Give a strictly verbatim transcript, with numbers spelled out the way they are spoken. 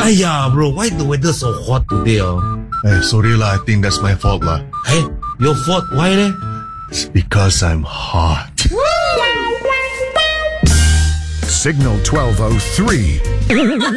Aiya, bro, why the weather so hot today? Oh? Hey, sorry lah, I think that's my fault lah. Hey, your fault. Why eh? It's because I'm hot. Signal twelve oh three.